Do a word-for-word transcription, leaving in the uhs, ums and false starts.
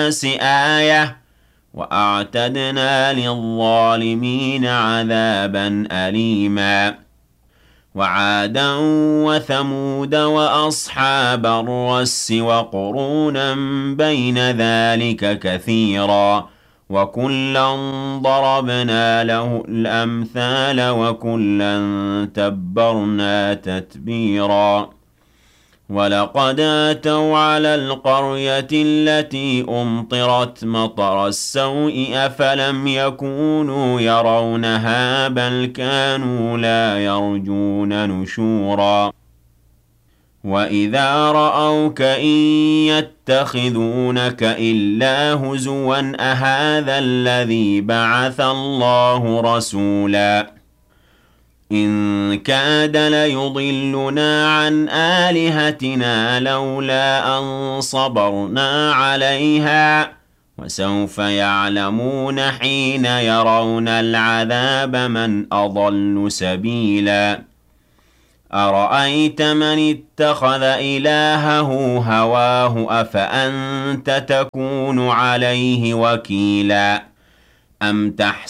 للناس آية وأعتدنا للظالمين عذابا أليما وعادا وثمود وأصحاب الرس وقرونا بين ذلك كثيرا وكلا ضربنا له الأمثال وكلا تبرنا تتبيرا ولقد أتوا على القرية التي أمطرت مطر السوء أفلم يكونوا يرونها بل كانوا لا يرجون نشورا وإذا رأوك إن يتخذونك إلا هزوا أهذا الذي بعث الله رسولا إن كاد ليضلنا عن آلهتنا لولا أن صبرنا عليها وسوف يعلمون حين يرون العذاب من أضل سبيلا أرأيت من اتخذ إلهه هواه أفأنت تكون عليه وكيلا أم تحسن